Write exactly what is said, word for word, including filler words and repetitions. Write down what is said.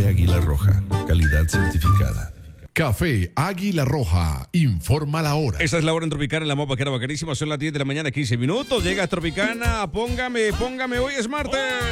Café Águila Roja, calidad certificada. Café Águila Roja, informa la hora. Esta es la hora en Tropicana, en la mopa que era bacanísima. Son las diez de la mañana, quince minutos. Llega Tropicana, póngame, póngame, hoy es martes.